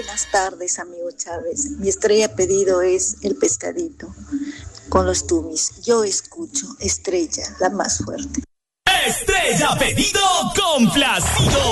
Buenas tardes, amigo Chávez. Mi estrella pedido es el pescadito con los tumis. Yo escucho Estrella, la más fuerte. Estrella pedido complacido.